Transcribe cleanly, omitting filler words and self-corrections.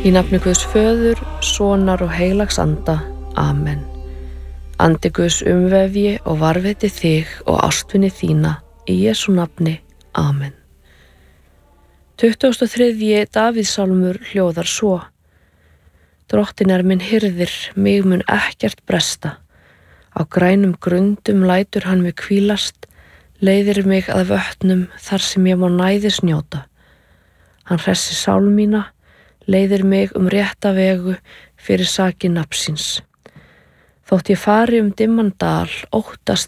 Í nafni Guðs föður, sonar og heilags anda. Amen. Andi Guðs umvefji og varveiti þig og ástvinni þína í Jesú nafni. Amen. 23. Davíðssálmur hljóðar svo: Drottinn er minn hirðir, mig mun ekkert bresta. Á grænum grundum lætur hann mig hvílast, leiðir mig að vötnum þar sem ég má næðis njóta. Hann hressi sál mína, leiðir mig rétta vegu fyrir saki nafnsins. Þótt ég fari dimman dal, óttast